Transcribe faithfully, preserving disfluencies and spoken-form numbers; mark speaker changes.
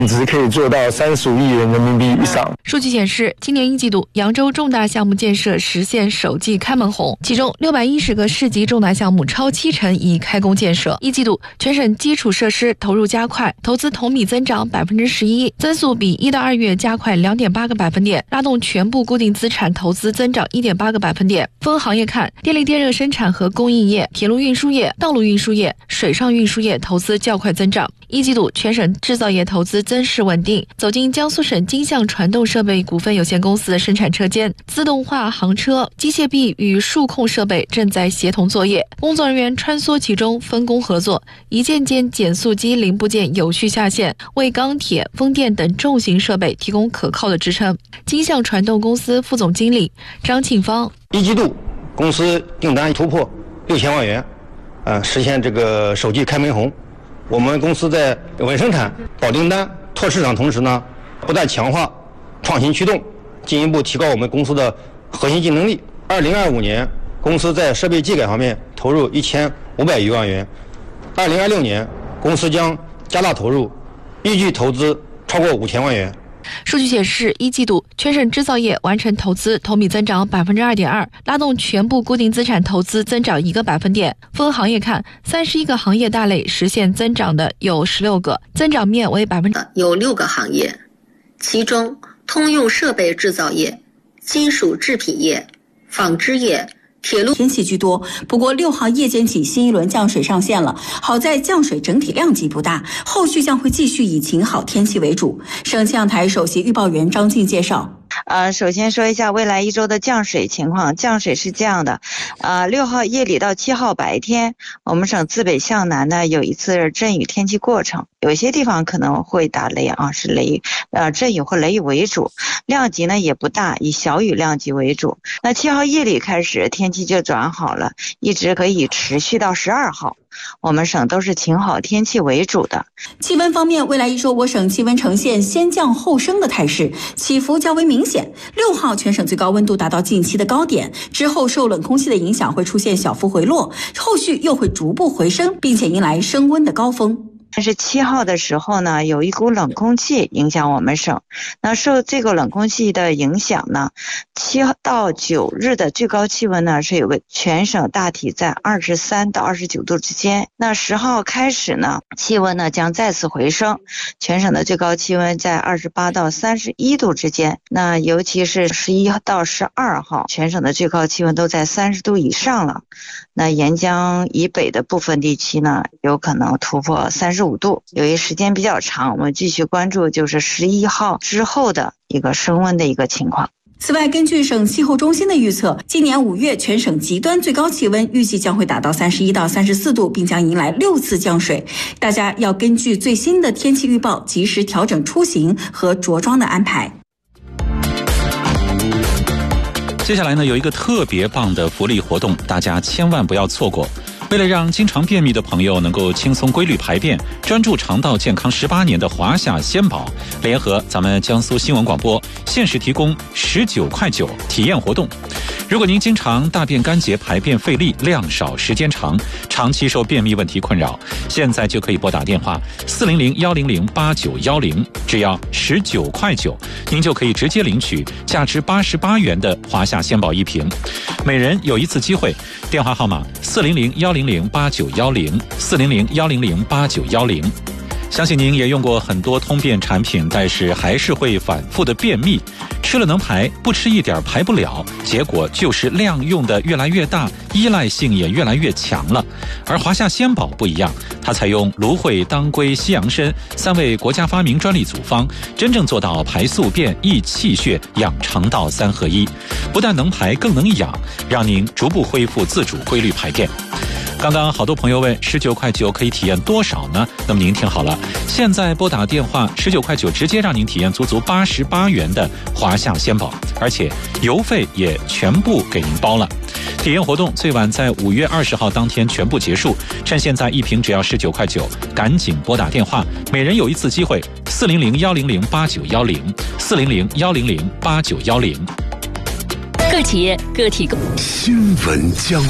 Speaker 1: 值可以做到三十五亿元人民币以上。
Speaker 2: 数据显示，今年一季度扬州重大项目建设实现首季开门红，其中六百一十个市级重大项目超七成已开工建设。一季度全省基础设施投入加快，投资同比增长百分之十一，增速比一到二月加快两点八个百分点，拉动全部固定资产投资增长一点八个百分点。分行业看，电力电热生产和供应业、铁路运输业、道路运输业、水上运输业投资较快增长。一季度全省制造业投资增势稳定，走进江苏省金象传动设备股份有限公司的生产车间，自动化行车、机械臂与数控设备正在协同作业，工作人员穿梭其中，分工合作，一件件减速机零部件有序下线，为钢铁、风电等重型设备提供可靠的支撑。金象传动公司副总经理张庆芳：
Speaker 3: 一季度公司订单突破六千万元，呃，实现这个首季开门红。我们公司在稳生产、保订单、拓市场同时呢，不断强化创新驱动，进一步提高我们公司的核心竞争力。二零二五年，公司在设备技改方面投入一千五百余万元。二零二六年，公司将加大投入，预计投资超过五千万元。
Speaker 2: 数据显示，一季度全省制造业完成投资同比增长百分之二点二，拉动全部固定资产投资增长一个百分点。分行业看，三十一个行业大类实现增长的有十六个，增长面为百分之
Speaker 4: 有六个行业，其中通用设备制造业、金属制品业、纺织业、铁路
Speaker 5: 天气居多，不过六号夜间起新一轮降水上线了，好在降水整体量级不大，后续将会继续以晴好天气为主。省气象台首席预报员张静介绍。
Speaker 6: 呃，首先说一下未来一周的降水情况。降水是这样的，呃，六号夜里到七号白天，我们省自北向南呢有一次阵雨天气过程，有些地方可能会打雷啊，是雷，呃，阵雨或雷雨为主，量级呢也不大，以小雨量级为主。那七号夜里开始天气就转好了，一直可以持续到十二号。我们省都是晴好天气为主的。
Speaker 5: 气温方面，未来一周我省气温呈现先降后升的态势，起伏较为明显。六号全省最高温度达到近期的高点，之后受冷空气的影响会出现小幅回落，后续又会逐步回升，并且迎来升温的高峰。
Speaker 6: 但是七号的时候呢，有一股冷空气影响我们省。那受这个冷空气的影响呢，七到九日的最高气温呢是有个全省大体在二十三到二十九度之间。那十号开始呢，气温呢将再次回升，全省的最高气温在二十八到三十一度之间。那尤其是十一到十二号，全省的最高气温都在三十度以上了。那沿江以北的部分地区呢，有可能突破三十五度。由于时间比较长，我们继续关注就是十一号之后的一个升温的一个情况。
Speaker 5: 此外，根据省气候中心的预测，今年五月全省极端最高气温预计将会达到三十一到三十四度，并将迎来六次降水。大家要根据最新的天气预报，及时调整出行和着装的安排。
Speaker 7: 接下来呢，有一个特别棒的福利活动，大家千万不要错过。为了让经常便秘的朋友能够轻松规律排便，专注肠道健康十八年的华夏鲜宝联合咱们江苏新闻广播限时提供十九块九体验活动。如果您经常大便干结、排便费力、量少、时间长，长期受便秘问题困扰，现在就可以拨打电话四零零幺零零八九幺零，只要十九块九，您就可以直接领取价值八十八元的华夏鲜宝一瓶，每人有一次机会。电话号码四零零幺零零八九幺零四零零幺零零八九幺零。相信您也用过很多通便产品，但是还是会反复的便秘，吃了能排，不吃一点排不了，结果就是量用的越来越大，依赖性也越来越强了。而华夏鲜宝不一样，它采用芦荟、当归、西洋参三味国家发明专利组方，真正做到排宿便、益气血、养肠道三合一，不但能排更能养，让您逐步恢复自主规律排便。刚刚好多朋友问十九块九可以体验多少呢？那么您听好了，现在拨打电话十九块九，直接让您体验足足八十八元的华夏鲜宝，而且邮费也全部给您包了。体验活动最晚在五月二十号当天全部结束，趁现在一瓶只要十九块九，赶紧拨打电话，每人有一次机会，四零零幺零零八九幺零四零零幺零零八九幺零。
Speaker 8: 各企业个体新闻江